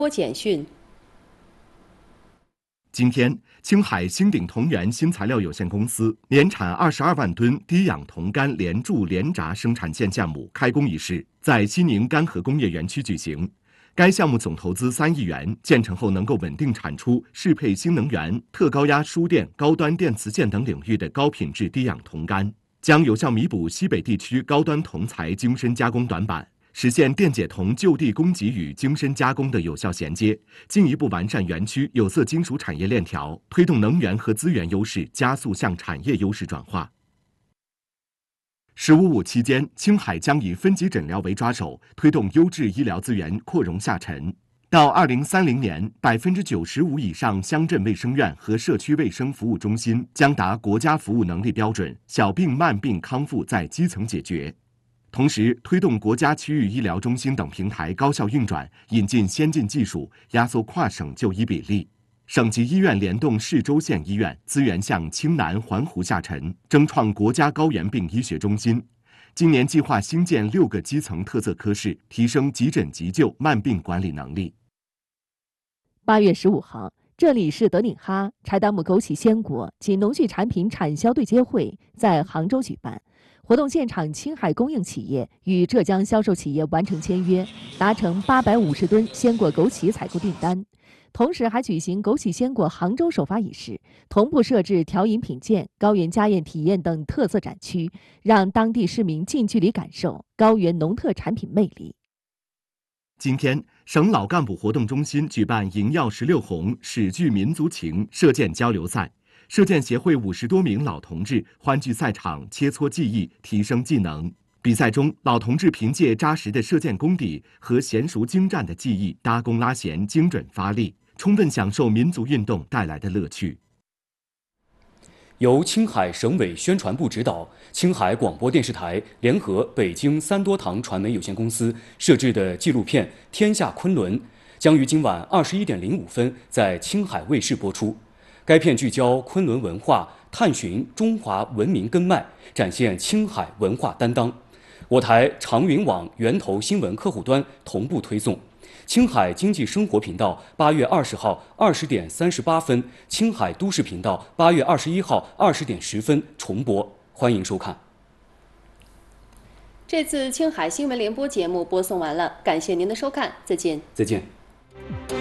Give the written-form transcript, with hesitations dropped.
播简讯。 今天，青海兴鼎同源新材料有限公司年产22万吨低氧铜干连铸连轧生产线项目开工仪式在西宁干河工业园区举行。该项目总投资3亿元，建成后能够稳定产出适配新能源、特高压输电、高端电磁线等领域的高品质低氧铜干，将有效弥补西北地区高端铜材精深加工短板，实现电解铜就地供给与精深加工的有效衔接，进一步完善园区有色金属产业链条，推动能源和资源优势加速向产业优势转化。“15+5”期间，青海将以分级诊疗为抓手，推动优质医疗资源扩容下沉。到2030年，95%以上乡镇卫生院和社区卫生服务中心将达国家服务能力标准，小病慢病康复在基层解决。同时，推动国家区域医疗中心等平台高效运转，引进先进技术，压缩跨省就医比例。省级医院联动市州县医院，资源向青南环湖下沉，争创国家高原病医学中心。今年计划新建6个基层特色科室，提升急诊急救慢病管理能力。 8月15号，这里是德令哈柴达木枸杞鲜果及农畜产品产销对接会在杭州举办。活动现场，青海供应企业与浙江销售企业完成签约，达成850吨鲜果枸杞采购订单。同时还举行枸杞鲜果杭州首发仪式，同步设置调饮品鉴、高原家宴体验等特色展区，让当地市民近距离感受高原农特产品魅力。 今天，省老干部活动中心举办“迎耀16红，史具民族情”射箭交流赛。射箭协会50多名老同志欢聚赛场，切磋技艺，提升技能。比赛中，老同志凭借扎实的射箭功底和娴熟精湛的技艺，搭弓拉弦，精准发力，充分享受民族运动带来的乐趣。 由青海省委宣传部指导，青海广播电视台联合北京三多堂传媒有限公司摄制的纪录片《天下昆仑》将于今晚21:05在青海卫视播出。该片聚焦昆仑文化，探寻中华文明根脉，展现青海文化担当。我台长云网源头新闻客户端同步推送。青海经济生活频道8月20号20:38，青海都市频道8月21号20:10重播，欢迎收看。 这次青海新闻联播节目播送完了，感谢您的收看，再见。 再见。